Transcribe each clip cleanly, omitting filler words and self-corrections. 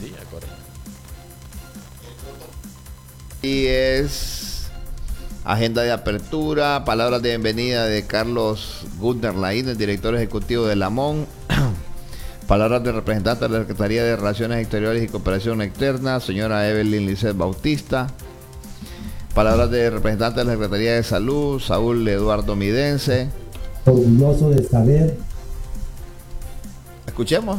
Sí, correcto. Y es agenda de apertura, palabras de bienvenida de Carlos Gunter Laín, el director ejecutivo de Lamón. Palabras del representante de la Secretaría de Relaciones Exteriores y Cooperación Externa, señora Evelyn Lisset Bautista. Palabras del representante de la Secretaría de Salud, Saúl Eduardo Midense. Orgulloso de saber. Escuchemos.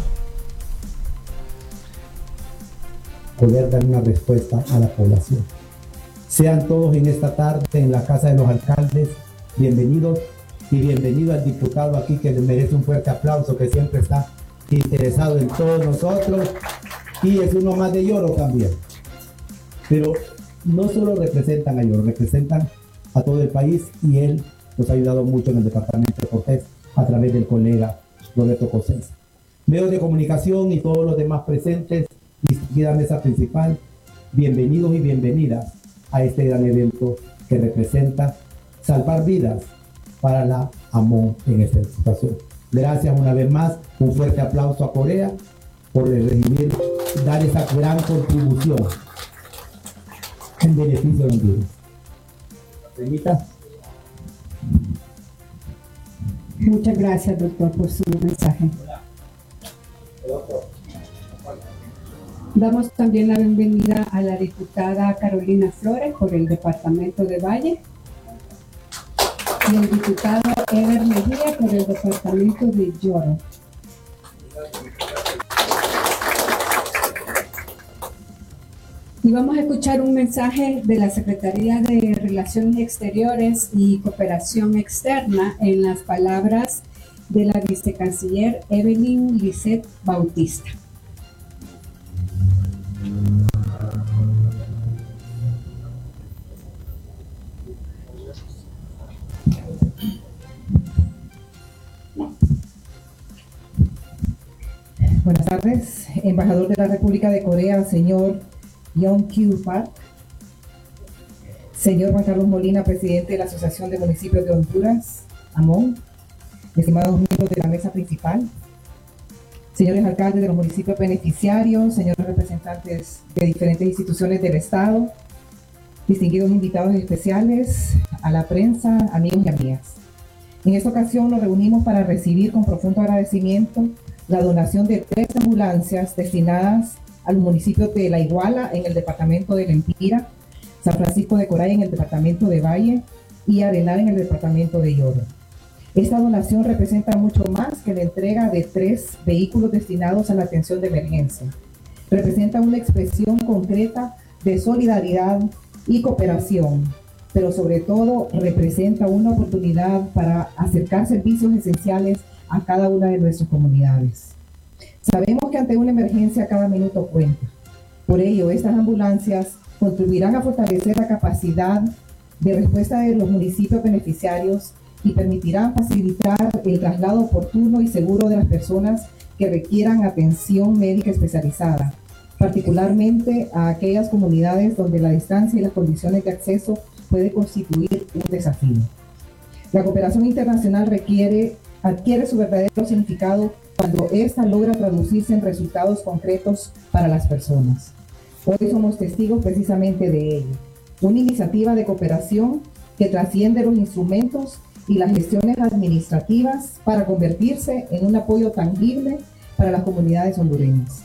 Poder dar una respuesta a la población. Sean todos en esta tarde en la Casa de los Alcaldes bienvenidos, y bienvenido al diputado aquí que le merece un fuerte aplauso, que siempre está interesado en todos nosotros y es uno más de Yoro también. Pero no solo representan a Yoro, representan a todo el país, y él nos ha ayudado mucho en el departamento de Cortés a través del colega Roberto Cosés. Medios de comunicación y todos los demás presentes, distinguida mesa principal, bienvenidos y bienvenidas a este gran evento que representa salvar vidas para la AMON en esta situación. Gracias una vez más, un fuerte aplauso a Corea por recibir, dar esa gran contribución en beneficio de Honduras. Benita. Muchas gracias, doctor, por su mensaje. Damos también la bienvenida a la diputada Carolina Flores por el departamento de Valle y el diputado Ever Mejía por el departamento de Yoro. Y vamos a escuchar un mensaje de la Secretaría de Relaciones Exteriores y Cooperación Externa en las palabras de la vicecanciller Evelyn Lisset Bautista. Buenas tardes, embajador de la República de Corea, señor Young Kyu Park, señor Juan Carlos Molina, presidente de la Asociación de Municipios de Honduras, AMON, estimados miembros de la mesa principal, señores alcaldes de los municipios beneficiarios, señores representantes de diferentes instituciones del Estado, distinguidos invitados especiales, a la prensa, amigos y amigas. En esta ocasión nos reunimos para recibir con profundo agradecimiento la donación de 3 ambulancias destinadas a los municipios de La Iguala en el departamento de Lempira, San Francisco de Coray en el departamento de Valle y Arenal en el departamento de Yoro. Esta donación representa mucho más que la entrega de 3 vehículos destinados a la atención de emergencia. Representa una expresión concreta de solidaridad y cooperación, pero sobre todo representa una oportunidad para acercar servicios esenciales a cada una de nuestras comunidades. Sabemos que ante una emergencia cada minuto cuenta. Por ello, estas ambulancias contribuirán a fortalecer la capacidad de respuesta de los municipios beneficiarios y permitirán facilitar el traslado oportuno y seguro de las personas que requieran atención médica especializada, particularmente a aquellas comunidades donde la distancia y las condiciones de acceso puede constituir un desafío. La cooperación internacional adquiere su verdadero significado cuando ésta logra traducirse en resultados concretos para las personas. Hoy somos testigos precisamente de ello. Una iniciativa de cooperación que trasciende los instrumentos y las gestiones administrativas para convertirse en un apoyo tangible para las comunidades hondureñas.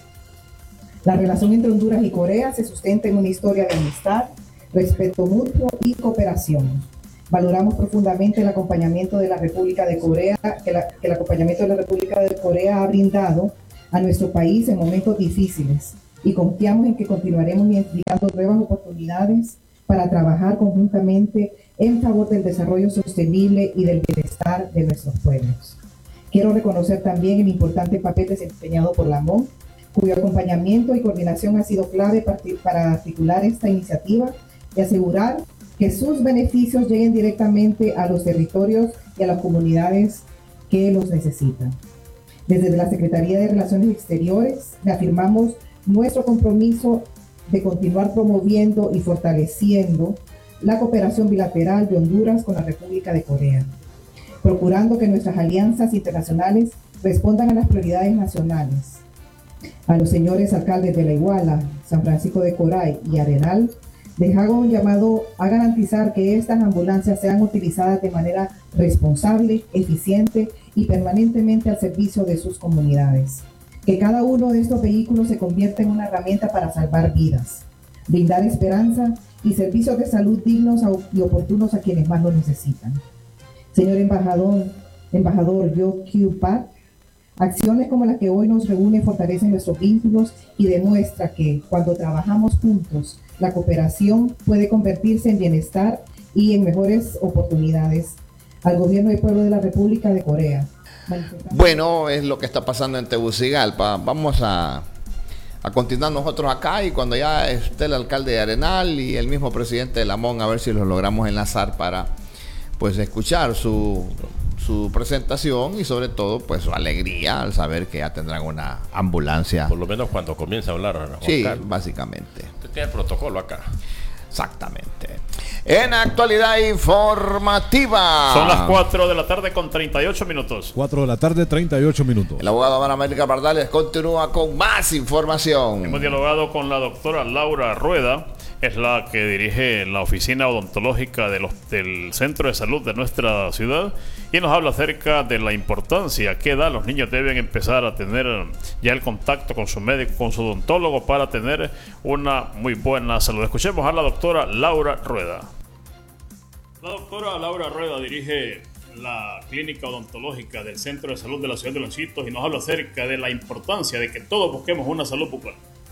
La relación entre Honduras y Corea se sustenta en una historia de amistad, respeto mutuo y cooperación. Valoramos profundamente el acompañamiento de la República de Corea, que el acompañamiento de la República de Corea ha brindado a nuestro país en momentos difíciles y confiamos en que continuaremos identificando nuevas oportunidades para trabajar conjuntamente en favor del desarrollo sostenible y del bienestar de nuestros pueblos. Quiero reconocer también el importante papel desempeñado por la AMON, cuyo acompañamiento y coordinación ha sido clave para articular esta iniciativa y asegurar que sus beneficios lleguen directamente a los territorios y a las comunidades que los necesitan. Desde la Secretaría de Relaciones Exteriores reafirmamos nuestro compromiso de continuar promoviendo y fortaleciendo la cooperación bilateral de Honduras con la República de Corea, procurando que nuestras alianzas internacionales respondan a las prioridades nacionales, A los señores alcaldes de La Iguala, San Francisco de Coray y Arenal, les hago un llamado a garantizar que estas ambulancias sean utilizadas de manera responsable, eficiente y permanentemente al servicio de sus comunidades. Que cada uno de estos vehículos se convierta en una herramienta para salvar vidas, brindar esperanza y servicios de salud dignos y oportunos a quienes más lo necesitan. Señor embajador Yo Kyu Park, acciones como la que hoy nos reúne fortalecen nuestros vínculos y demuestra que cuando trabajamos juntos, la cooperación puede convertirse en bienestar y en mejores oportunidades. Al gobierno y pueblo de la República de Corea. Bueno, es lo que está pasando en Tegucigalpa. Vamos a continuar nosotros acá y cuando ya esté el alcalde de Arenal y el mismo presidente de Lamón, a ver si los logramos enlazar para pues escuchar su presentación y sobre todo pues su alegría al saber que ya tendrán una ambulancia. Por lo menos cuando comience a hablar. Juan Sí, Carlos. Básicamente. Usted tiene el protocolo acá. Exactamente. En actualidad informativa. Son las 4 de la tarde con 38 minutos. 4 de la tarde, 38 minutos. El abogado Amara América Pardales continúa con más información. Hemos dialogado con la doctora Laura Rueda, es la que dirige la oficina odontológica del Centro de Salud de nuestra ciudad y nos habla acerca de la importancia, a qué edad los niños deben empezar a tener ya el contacto con su médico, con su odontólogo para tener una muy buena salud. Escuchemos a la doctora Laura Rueda. La doctora Laura Rueda dirige la clínica odontológica del Centro de Salud de la ciudad de Los Chitos y nos habla acerca de la importancia de que todos busquemos una salud bucal.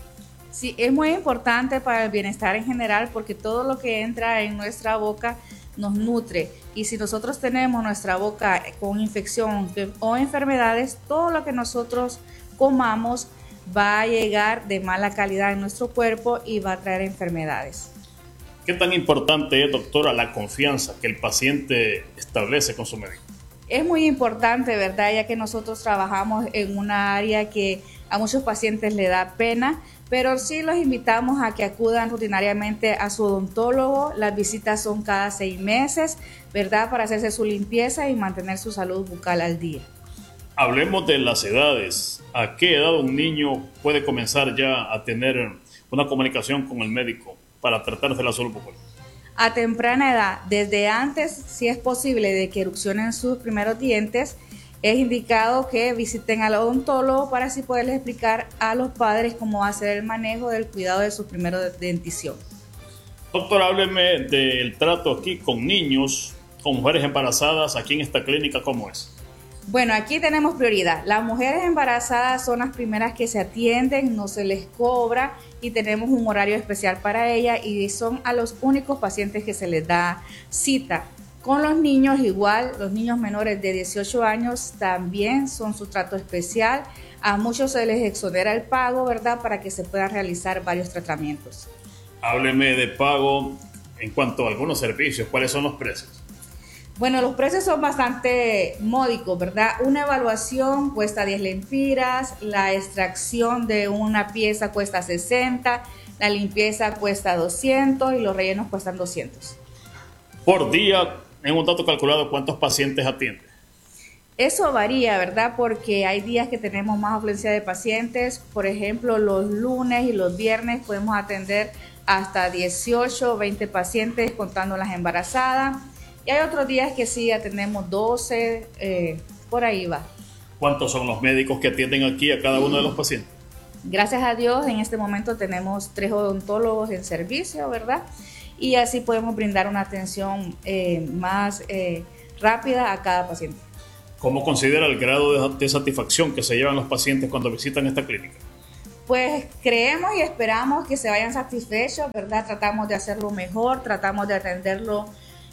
Sí, es muy importante para el bienestar en general porque todo lo que entra en nuestra boca nos nutre y si nosotros tenemos nuestra boca con infección o enfermedades, todo lo que nosotros comamos va a llegar de mala calidad en nuestro cuerpo y va a traer enfermedades. ¿Qué tan importante es, doctora, la confianza que el paciente establece con su médico? Es muy importante, ¿verdad? Ya que nosotros trabajamos en una área que a muchos pacientes le da pena, pero sí los invitamos a que acudan rutinariamente a su odontólogo. Las visitas son cada 6 meses, ¿verdad? Para hacerse su limpieza y mantener su salud bucal al día. Hablemos de las edades. ¿A qué edad un niño puede comenzar ya a tener una comunicación con el médico para tratarse la salud bucal? A temprana edad, desde antes, si es posible, de que erupcionen sus primeros dientes, es indicado que visiten al odontólogo para así poderles explicar a los padres cómo va a ser el manejo del cuidado de su primera dentición. Doctor, hábleme del trato aquí con niños, con mujeres embarazadas, aquí en esta clínica, ¿cómo es? Bueno, aquí tenemos prioridad. Las mujeres embarazadas son las primeras que se atienden, no se les cobra y tenemos un horario especial para ellas y son a los únicos pacientes que se les da cita. Con los niños igual, los niños menores de 18 años también son su trato especial. A muchos se les exonera el pago, ¿verdad? Para que se puedan realizar varios tratamientos. Hábleme de pago en cuanto a algunos servicios. ¿Cuáles son los precios? Bueno, los precios son bastante módicos, ¿verdad? Una evaluación cuesta 10 lempiras, la extracción de una pieza cuesta 60, la limpieza cuesta 200 y los rellenos cuestan 200. Por día, en un dato calculado, ¿cuántos pacientes atiende? Eso varía, ¿verdad? Porque hay días que tenemos más afluencia de pacientes. Por ejemplo, los lunes y los viernes podemos atender hasta 18 o 20 pacientes contando las embarazadas. Y hay otros días que sí atendemos 12, por ahí va. ¿Cuántos son los médicos que atienden aquí a cada uno de los pacientes? Gracias a Dios, en este momento tenemos 3 odontólogos en servicio, ¿verdad? Y así podemos brindar una atención más rápida a cada paciente. ¿Cómo considera el grado de satisfacción que se llevan los pacientes cuando visitan esta clínica? Pues creemos y esperamos que se vayan satisfechos, ¿verdad? Tratamos de hacerlo mejor, tratamos de atenderlo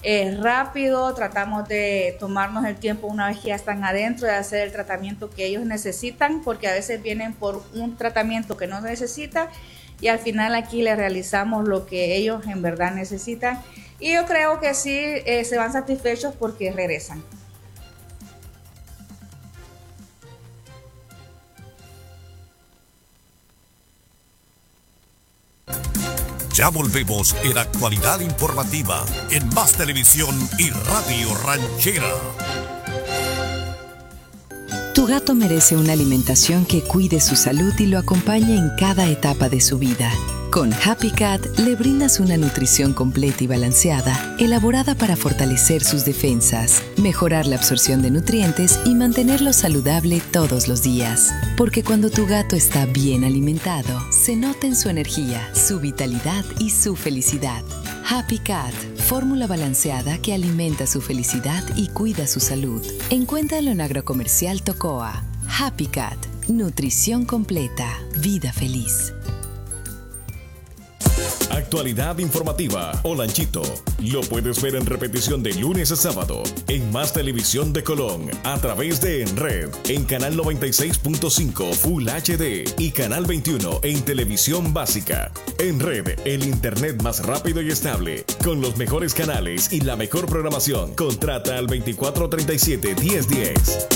rápido, tratamos de tomarnos el tiempo una vez que ya están adentro de hacer el tratamiento que ellos necesitan, porque a veces vienen por un tratamiento que no necesitan y al final aquí les realizamos lo que ellos en verdad necesitan y yo creo que sí se van satisfechos porque regresan. Ya volvemos en Actualidad Informativa en Más Televisión y Radio Ranchera. Tu Tu gato merece una alimentación que cuide su salud y lo acompañe en cada etapa de su vida. Con Happy Cat le brindas una nutrición completa y balanceada, elaborada para fortalecer sus defensas, mejorar la absorción de nutrientes y mantenerlo saludable todos los días. Porque cuando tu gato está bien alimentado, se nota en su energía, su vitalidad y su felicidad. Happy Cat, fórmula balanceada que alimenta su felicidad y cuida su salud. Encuéntralo en Agrocomercial Tocoa. Happy Cat, nutrición completa, vida feliz. Actualidad informativa o Lanchito. Lo puedes ver en repetición de lunes a sábado en Más Televisión de Colón a través de En Red en canal 96.5 Full HD y canal 21 en televisión básica. En Red, el internet más rápido y estable con los mejores canales y la mejor programación. Contrata al 2437-1010.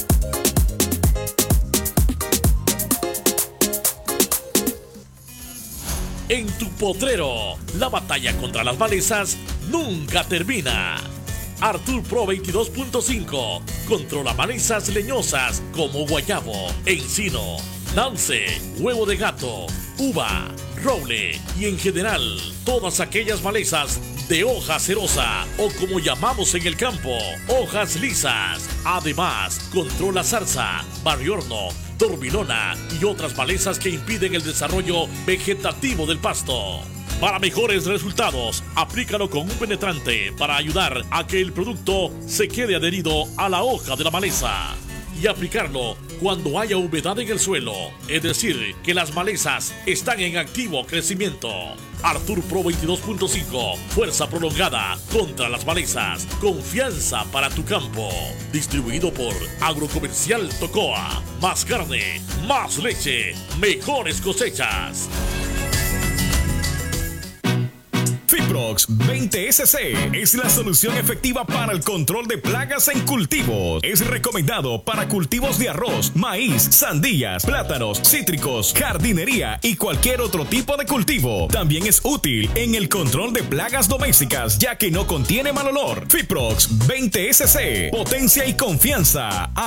En tu potrero, la batalla contra las malezas nunca termina. Artur Pro 22.5 controla malezas leñosas como guayabo, encino, nance, huevo de gato, uva, roble y en general todas aquellas malezas de hoja cerosa o como llamamos en el campo, hojas lisas. Además, controla zarza, barriorno, dormilona y otras malezas que impiden el desarrollo vegetativo del pasto. Para mejores resultados, aplícalo con un penetrante para ayudar a que el producto se quede adherido a la hoja de la maleza. Y aplicarlo cuando haya humedad en el suelo, es decir, que las malezas están en activo crecimiento. Artur Pro 22.5, fuerza prolongada contra las malezas, confianza para tu campo. Distribuido por Agrocomercial Tocoa. Más carne, más leche, mejores cosechas. Fiprox 20SC es la solución efectiva para el control de plagas en cultivos. Es recomendado para cultivos de arroz, maíz, sandías, plátanos, cítricos, jardinería y cualquier otro tipo de cultivo. También es útil en el control de plagas domésticas, ya que no contiene mal olor. Fiprox 20SC, potencia y confianza.